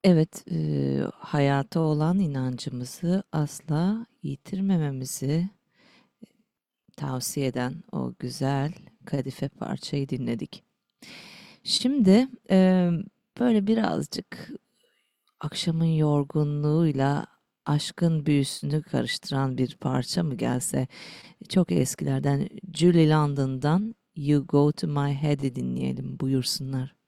Evet, hayata olan inancımızı asla yitirmememizi tavsiye eden o güzel kadife parçayı dinledik. Şimdi böyle birazcık akşamın yorgunluğuyla aşkın büyüsünü karıştıran bir parça mı gelse? Çok eskilerden Julie London'dan You Go to My Head'i dinleyelim buyursunlar.